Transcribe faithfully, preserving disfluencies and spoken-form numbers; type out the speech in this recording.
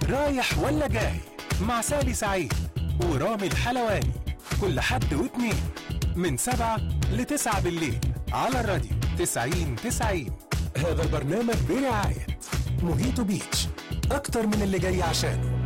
رايح ولا جاي مع سالي سعيد ورامي الحلواني، كل حد واتنين من سبعة لتسعة بالليل على الراديو تسعين تسعين. هذا البرنامج برعاية موهيتو بيتش، أكتر من اللي جاي عشانه.